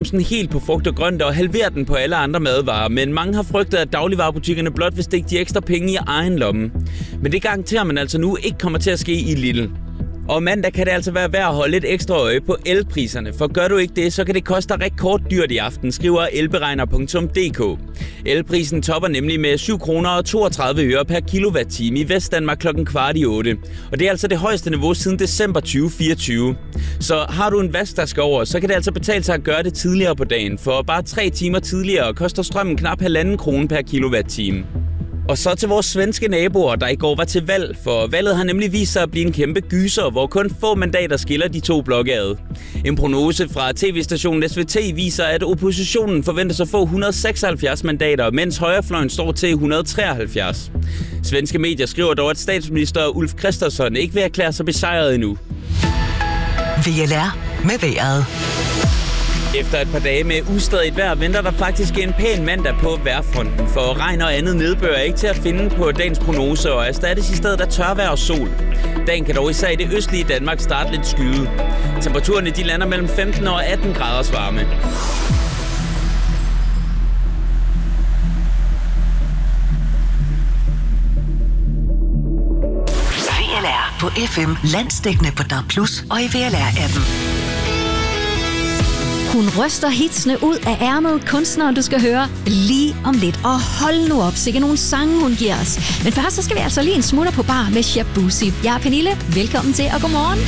momsen helt på frugt og grønt og halvere den på alle andre madvarer, men mange har frygtet, at dagligvarebutikkerne blot vil stikke de ekstra penge i egen lomme. Men det garanterer man altså nu ikke kommer til at ske i Lidl. Og mandag kan det altså være værd at holde lidt ekstra øje på elpriserne, for gør du ikke det, så kan det koste dig rekorddyrt i aften, skriver elberegner.dk. Elprisen topper nemlig med 7 kroner og 32 øre per kilowatt-time i Vestdanmark klokken 7:15. Og det er altså det højeste niveau siden december 2024. Så har du en vask, der skal over, så kan det altså betale sig at gøre det tidligere på dagen, for bare 3 timer tidligere koster strømmen knap 1,5 krone per kilowatt-time. Og så til vores svenske naboer, der i går var til valg, for valget har nemlig vist sig at blive en kæmpe gyser, hvor kun få mandater skiller de to blokke ad. En prognose fra tv-stationen SVT viser, at oppositionen forventer at få 176 mandater, mens højrefløjen står til 173. Svenske medier skriver dog, at statsminister Ulf Kristersson ikke vil erklære sig besejret endnu. VLR med vejret. Efter et par dage med ustadigt vejr venter der faktisk en pæn mandag på vejrfronten, for regn og andet nedbør er ikke til at finde på dagens prognose og erstattes i stedet af tørvejr og sol. Dagen kan dog især i det østlige Danmark starte lidt skyet. Temperaturerne de lander mellem 15 og 18 graders varme. VLR på FM, landsdækkende på DAB+ og i VLR-appen. Hun ryster hitsene ud af ærmet, kunstneren du skal høre lige om lidt. Og hold nu op, sikke nogle sange hun giver os. Men først så skal vi altså lige en smutter på bar med Shabuzi. Jeg er Pernille, velkommen til og godmorgen.